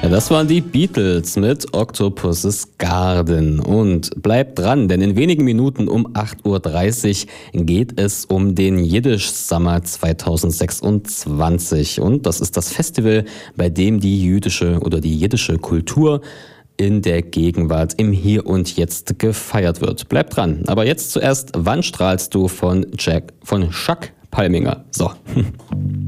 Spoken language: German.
Das waren die Beatles mit Octopus's Garden. Und bleibt dran, denn in wenigen Minuten um 8:30 Uhr geht es um den Yiddish Summer 2026. Und das ist das Festival, bei dem die jüdische oder die jiddische Kultur in der Gegenwart, im Hier und Jetzt gefeiert wird. Bleibt dran. Aber jetzt zuerst, wann strahlst du von Jacques Palminger? So.